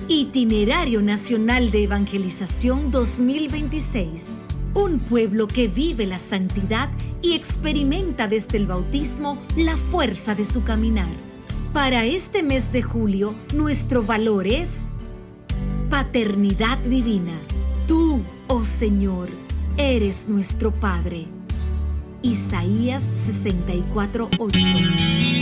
Itinerario Nacional de Evangelización 2026. Un pueblo que vive la santidad y experimenta desde el bautismo la fuerza de su caminar. Para este mes de julio, nuestro valor es paternidad divina. Tú, oh Señor, eres nuestro Padre. Isaías 64:8.